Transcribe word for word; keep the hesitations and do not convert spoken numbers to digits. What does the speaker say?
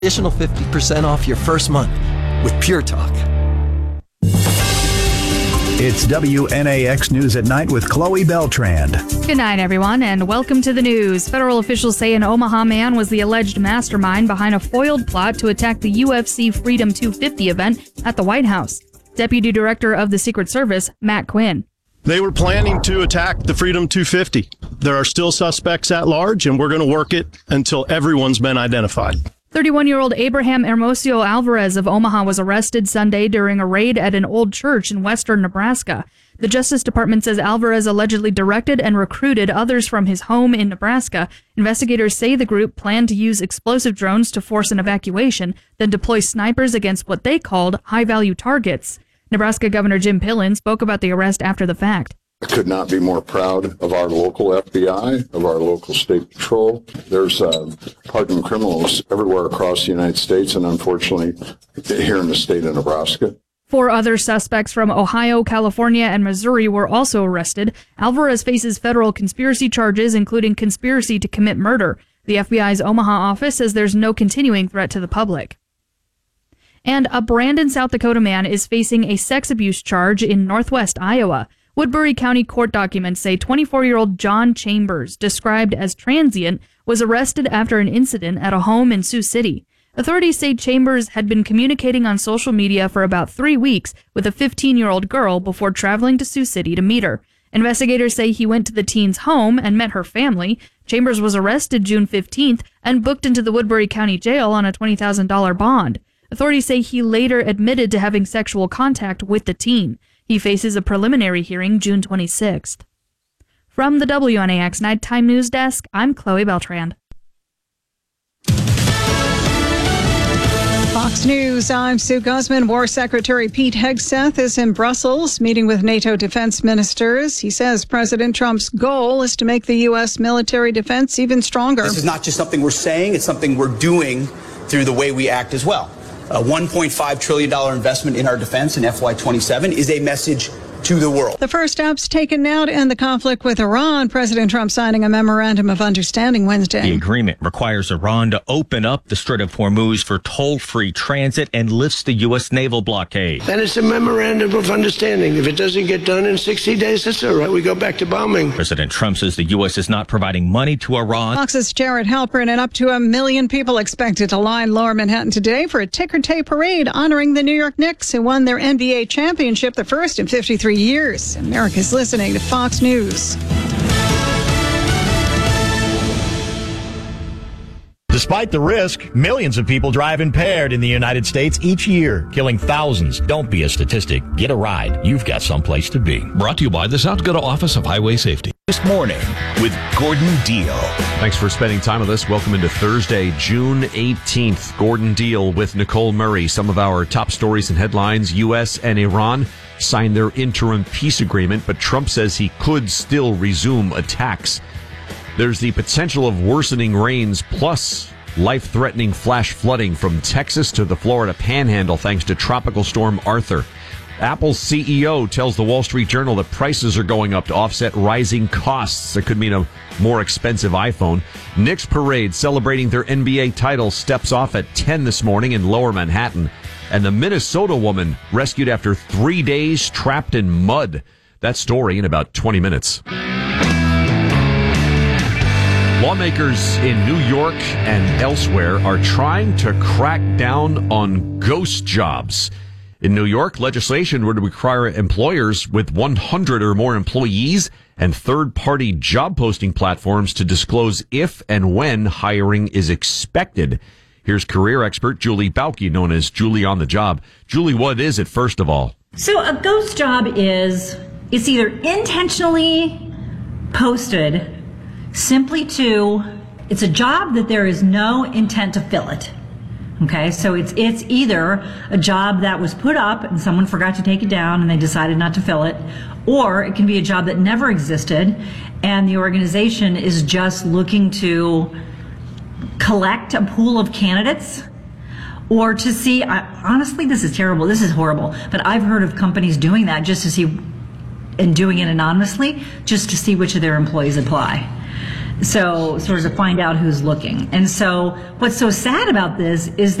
Additional fifty percent off your first month with Pure Talk. It's W N A X News at Night with Chloe Beltrand. Good night, everyone, and welcome to the news. Federal officials say an Omaha man was the alleged mastermind behind a foiled plot to attack the U F C Freedom two fifty event at the White House. Deputy Director of the Secret Service, Matt Quinn. They were planning to attack the Freedom two fifty. There are still suspects at large, and we're going to work it until everyone's been identified. thirty-one-year-old Abraham Hermoso Alvarez of Omaha was arrested Sunday during a raid at an old church in western Nebraska. The Justice Department says Alvarez allegedly directed and recruited others from his home in Nebraska. Investigators say the group planned to use explosive drones to force an evacuation, then deploy snipers against what they called high-value targets. Nebraska Governor Jim Pillen spoke about the arrest after the fact. I could not be more proud of our local F B I, of our local state patrol. There's uh, hardened criminals everywhere across the United States, and unfortunately here in the state of Nebraska. Four other suspects from Ohio, California, and Missouri were also arrested. Alvarez faces federal conspiracy charges, including conspiracy to commit murder. The F B I's Omaha office says there's no continuing threat to the public. And a Brandon, South Dakota man is facing a sex abuse charge in northwest Iowa. Woodbury County court documents say twenty-four-year-old John Chambers, described as transient, was arrested after an incident at a home in Sioux City. Authorities say Chambers had been communicating on social media for about three weeks with a fifteen-year-old girl before traveling to Sioux City to meet her. Investigators say he went to the teen's home and met her family. Chambers was arrested June fifteenth and booked into the Woodbury County Jail on a twenty thousand dollars bond. Authorities say he later admitted to having sexual contact with the teen. He faces a preliminary hearing June twenty-sixth. From the W N A X Nighttime News Desk, I'm Chloe Beltrand. Fox News, I'm Sue Guzman. War Secretary Pete Hegseth is in Brussels meeting with NATO defense ministers. He says President Trump's goal is to make the U S military defense even stronger. This is not just something we're saying, it's something we're doing through the way we act as well. A one point five trillion dollars investment in our defense in F Y twenty-seven is a message to the world. The first steps taken now to end the conflict with Iran. President Trump signing a memorandum of understanding Wednesday. The agreement requires Iran to open up the Strait of Hormuz for toll-free transit and lifts the U S naval blockade. Then it's a memorandum of understanding. If it doesn't get done in sixty days, that's all right. We go back to bombing. President Trump says the U S is not providing money to Iran. Fox's Jared Halpern and up to a million people expected to line lower Manhattan today for a ticker tape parade honoring the New York Knicks, who won their N B A championship, the first in fifty-three years. America's listening to Fox News. Despite the risk, millions of people drive impaired in the United States each year, killing thousands. Don't be a statistic. Get a ride. You've got someplace to be. Brought to you by the South Dakota Office of Highway Safety. This morning with Gordon Deal. Thanks for spending time with us. Welcome into Thursday, June eighteenth. Gordon Deal with Nicole Murray. Some of our top stories and headlines. U S and Iran signed their interim peace agreement, but Trump says he could still resume attacks. There's the potential of worsening rains plus life-threatening flash flooding from Texas to the Florida Panhandle thanks to Tropical Storm Arthur. Apple's C E O tells the Wall Street Journal that prices are going up to offset rising costs. That could mean a more expensive iPhone. Knicks parade celebrating their N B A title steps off at ten this morning in Lower Manhattan. And the Minnesota woman rescued after three days trapped in mud. That story in about twenty minutes. Lawmakers in New York and elsewhere are trying to crack down on ghost jobs. In New York, legislation would require employers with one hundred or more employees and third-party job posting platforms to disclose if and when hiring is expected. Here's career expert Julie Bauke, known as Julie on the Job. Julie, what is it, first of all? So a ghost job is, it's either intentionally posted simply to, it's a job that there is no intent to fill it. Okay, so it's it's either a job that was put up and someone forgot to take it down and they decided not to fill it, or it can be a job that never existed and the organization is just looking to collect a pool of candidates or to see, I, honestly, this is terrible, this is horrible, but I've heard of companies doing that just to see, and doing it anonymously, just to see which of their employees apply. So, sort of to find out who's looking. And so, what's so sad about this is